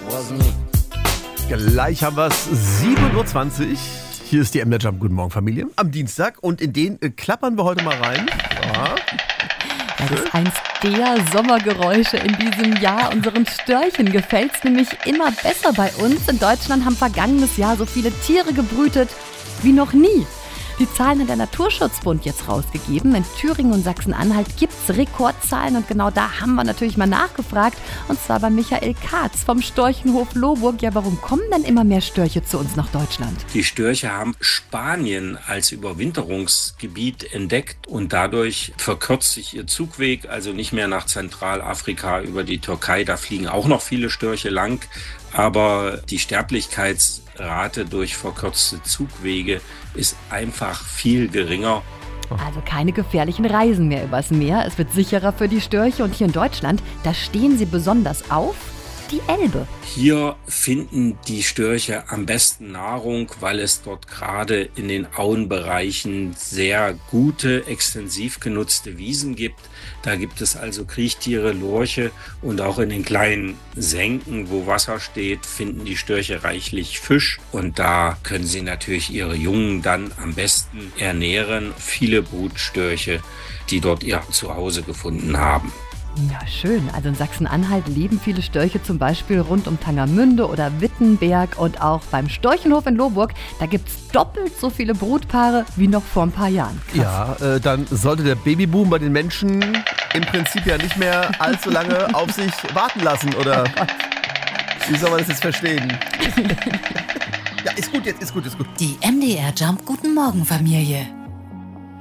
Gleich haben wir es, 7.20 Uhr. Hier ist die MDR Jump. Guten Morgen, Familie. Am Dienstag. Und in den klappern wir heute mal rein. Ja. Das ist eins der Sommergeräusche in diesem Jahr. Unseren Störchen gefällt es nämlich immer besser bei uns. In Deutschland haben vergangenes Jahr so viele Tiere gebrütet wie noch nie. Die Zahlen hat der Naturschutzbund jetzt rausgegeben. In Thüringen und Sachsen-Anhalt gibt es Rekordzahlen und genau da haben wir natürlich mal nachgefragt. Und zwar bei Michael Katz vom Storchenhof Lohburg. Ja, warum kommen denn immer mehr Störche zu uns nach Deutschland? Die Störche haben Spanien als Überwinterungsgebiet entdeckt und dadurch verkürzt sich ihr Zugweg, also nicht mehr nach Zentralafrika über die Türkei. Da fliegen auch noch viele Störche lang, aber die Sterblichkeitsrate durch verkürzte Zugwege ist einfach viel geringer. Also keine gefährlichen Reisen mehr übers Meer. Es wird sicherer für die Störche und hier in Deutschland, da stehen sie besonders auf die Elbe. Hier finden die Störche am besten Nahrung, weil es dort gerade in den Auenbereichen sehr gute, extensiv genutzte Wiesen gibt. Da gibt es also Kriechtiere, Lurche und auch in den kleinen Senken, wo Wasser steht, finden die Störche reichlich Fisch. Und da können sie natürlich ihre Jungen dann am besten ernähren. Viele Brutstörche, die dort ihr Zuhause gefunden haben. Ja, schön. Also in Sachsen-Anhalt leben viele Störche zum Beispiel rund um Tangermünde oder Wittenberg und auch beim Storchenhof in Lohburg. Da gibt es doppelt so viele Brutpaare wie noch vor ein paar Jahren. Krass. Ja, dann sollte der Babyboom bei den Menschen im Prinzip ja nicht mehr allzu lange auf sich warten lassen, oder? Wie soll man das jetzt verstehen? Ja, ist gut jetzt, ist gut. Die MDR Jump Guten Morgen Familie.